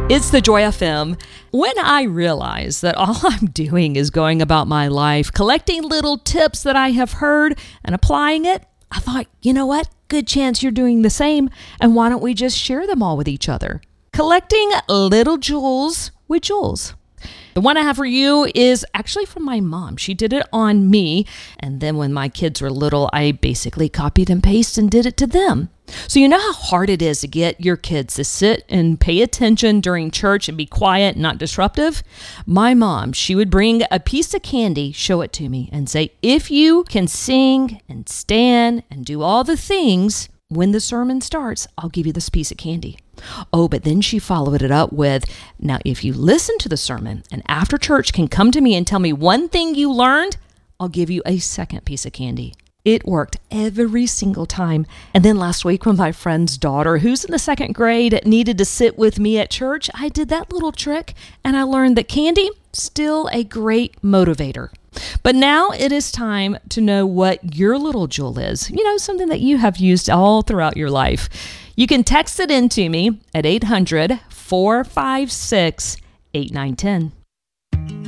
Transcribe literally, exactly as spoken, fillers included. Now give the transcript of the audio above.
It's the Joy F M. When I realized that all I'm doing is going about my life, collecting little tips that I have heard and applying it, I thought, you know what? Good chance you're doing the same. And why don't we just share them all with each other? Collecting little jewels with Jules. The one I have for you is actually from my mom. She did it on me. And then when my kids were little, I basically copied and pasted and did it to them. So you know how hard it is to get your kids to sit and pay attention during church and be quiet and not disruptive? My mom, she would bring a piece of candy, show it to me, and say, if you can sing and stand and do all the things when the sermon starts, I'll give you this piece of candy. Oh, but then she followed it up with, now, if you listen to the sermon and after church can come to me and tell me one thing you learned, I'll give you a second piece of candy. It worked every single time. And then last week when my friend's daughter, who's in the second grade, needed to sit with me at church, I did that little trick and I learned that candy, still a great motivator. But now it is time to know what your little jewel is. You know, something that you have used all throughout your life. You can text it in to me at eight hundred, four five six, eight nine one zero.